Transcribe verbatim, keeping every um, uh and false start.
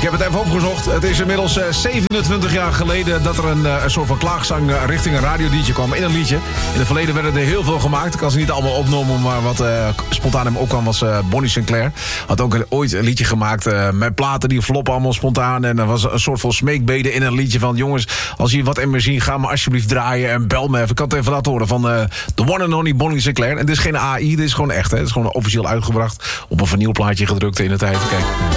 heb het even opgezocht. Het is inmiddels uh, zevenentwintig jaar geleden dat er een, uh, een soort van klaagzang uh, richting een radio-dj kwam in een liedje. In het verleden werden er heel veel gemaakt. Ik kan ze niet allemaal opnoemen, maar wat uh, spontaan in me opkwam was uh, Bonnie Sinclair. Had ook een, ooit een liedje gemaakt uh, met platen die floppen allemaal spontaan. En er was een soort van smeekbede in een liedje van... jongens, als je wat in me ziet, ga maar alsjeblieft draaien en bel me even. Ik kan het even laten horen van uh, The One and Only Bonnie Sinclair. En dit is geen A I, dit is gewoon echt. Hè. Het is gewoon officieel uitgebracht. Op een vinylplaatje gedrukt in de tijd. Kijk.